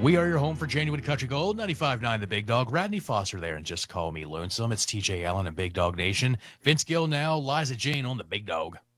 We are your home for Genuine Country Gold, 95.9 The Big Dog. Radney Foster there, and just call me Lonesome. It's TJ Allen and Big Dog Nation. Vince Gill now, Liza Jane on The Big Dog.